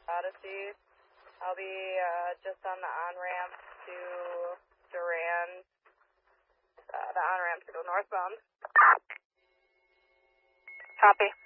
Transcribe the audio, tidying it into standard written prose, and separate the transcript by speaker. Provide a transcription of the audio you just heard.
Speaker 1: Odyssey. I'll be just on the on-ramp to Durand, the on-ramp to go northbound.
Speaker 2: Copy.